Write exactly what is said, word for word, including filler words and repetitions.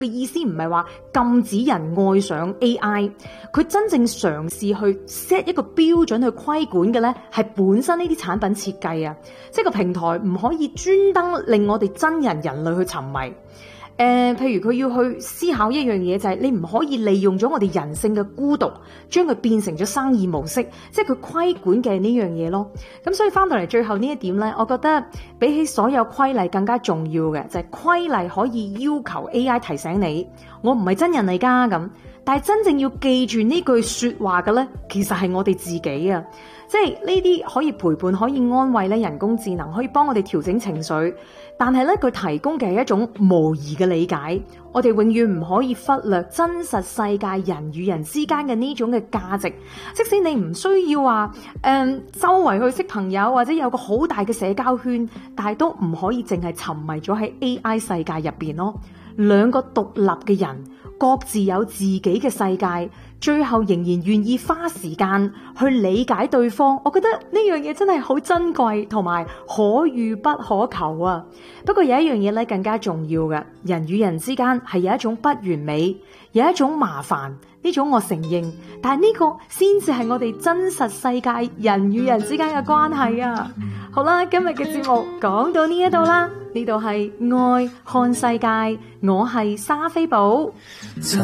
嘅意思唔係話禁止人愛上 A I， 佢真正嘗試去 set 一個標準去規管嘅咧，係本身呢啲產品設計啊，即係個平台唔可以專登令我哋真人人類去沉迷。誒、呃，譬如佢要去思考一樣嘢，就係、是、你唔可以利用咗我哋人性嘅孤獨，將佢變成咗生意模式，即係佢規管嘅呢樣嘢咯。咁所以翻到嚟最後呢一點咧，我覺得比起所有規例更加重要嘅就係、是、規例可以要求 A I 提醒你，我唔係真人嚟㗎咁。但係真正要記住呢句說話嘅咧，其實係我哋自己啊。即係呢啲可以陪伴、可以安慰咧，人工智能可以幫我哋調整情緒，但係咧佢提供嘅係一種模擬嘅理解。我哋永遠唔可以忽略真實世界人與人之間嘅呢種嘅價值。即使你唔需要話誒、嗯、周圍去識朋友或者有個好大嘅社交圈，但係都唔可以淨係沉迷咗喺 A I 世界入邊咯。兩個獨立嘅人，各自有自己嘅世界，最後仍然願意花時間去理解對方。我覺得呢樣嘢真係好珍貴，同埋可遇不可求啊！不過有一樣嘢咧更加重要嘅，人與人之間係有一種不完美，有一種麻煩，呢種我承認，但係呢個先至係我哋真實世界人與人之間嘅關係啊！好啦，今日嘅節目講到呢一度啦，呢度係愛看世界，我係莎菲寶。